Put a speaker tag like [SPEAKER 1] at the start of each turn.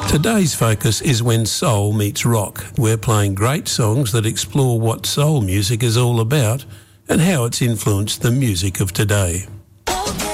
[SPEAKER 1] Today's focus is when soul meets rock. We're playing great songs that explore what soul music is all about and how it's influenced the music of today.